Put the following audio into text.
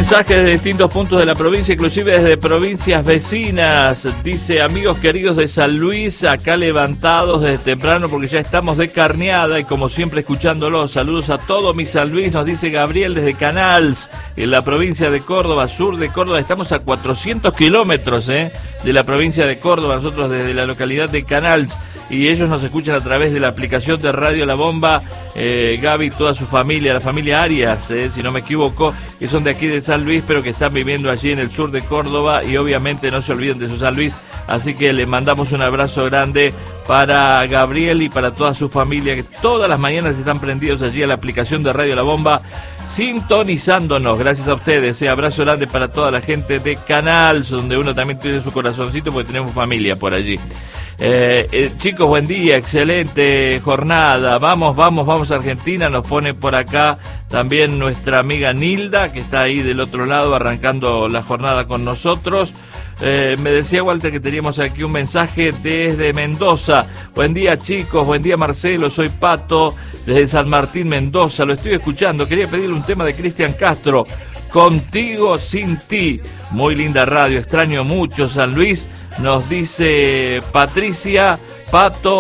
Mensajes de distintos puntos de la provincia, inclusive desde provincias vecinas. Dice: amigos queridos de San Luis, acá levantados desde temprano porque ya estamos de carneada y como siempre escuchándolos. Saludos a todo mi San Luis, nos dice Gabriel desde Canals, en la provincia de Córdoba, sur de Córdoba. Estamos a 400 kilómetros de la provincia de Córdoba, nosotros desde la localidad de Canals. Y ellos nos escuchan a través de la aplicación de Radio La Bomba. Gaby, toda su familia, la familia Arias, si no me equivoco, que son de aquí de San Luis, pero que están viviendo allí en el sur de Córdoba, y obviamente no se olviden de su San Luis. Así que le mandamos un abrazo grande para Gabriel y para toda su familia, que todas las mañanas están prendidos allí a la aplicación de Radio La Bomba, sintonizándonos. Gracias a ustedes. Abrazo grande para toda la gente de Canals, donde uno también tiene su corazoncito porque tenemos familia por allí. Chicos, buen día, excelente jornada. Vamos Argentina, nos pone por acá también nuestra amiga Nilda, que está ahí del otro lado arrancando la jornada con nosotros. Me decía Walter que teníamos aquí un mensaje desde Mendoza. Buen día, chicos, buen día, Marcelo, soy Pato desde San Martín, Mendoza, lo estoy escuchando. Quería pedirle un tema de Cristian Castro, Contigo sin ti. Muy linda radio, extraño mucho San Luis, nos dice Patricia. Pato